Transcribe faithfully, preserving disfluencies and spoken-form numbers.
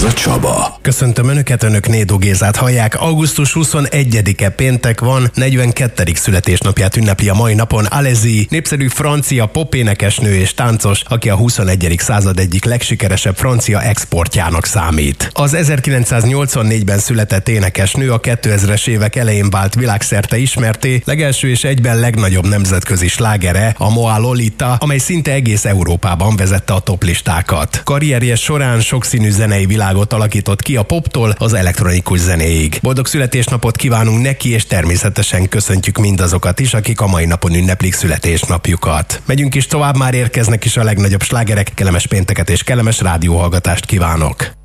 Gazda Csaba. Köszöntöm Önöket, Önök Nédó Gézát hallják. augusztus huszonegyedike péntek van, negyvenkettedik születésnapját ünnepli a mai napon Alesi, népszerű francia popénekesnő és táncos, aki a huszonegyedik század egyik legsikeresebb francia exportjának számít. Az ezerkilencszáznyolcvannégyben született énekesnő a kétezres évek elején vált világszerte ismerté, legelső és egyben legnagyobb nemzetközi slágere a Moi Lolita, amely szinte egész Európában vezette a toplistákat. Karrierje során sokszínű zenei világot alakított ki a poptól az elektronikus zenéig. Boldog születésnapot kívánunk neki, és természetesen köszöntjük mindazokat is, akik a mai napon ünneplik születésnapjukat. Megyünk is tovább, már érkeznek is a legnagyobb slágerek, kellemes pénteket és kellemes rádióhallgatást kívánok!